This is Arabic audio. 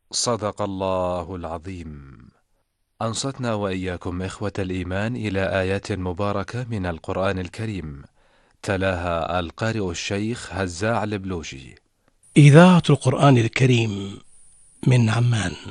صدق الله العظيم. أنصتنا وإياكم إخوة الإيمان إلى آيات مباركة من القرآن الكريم، تلاها القارئ الشيخ هزاع البلوشي. إذاعة القرآن الكريم من عمان.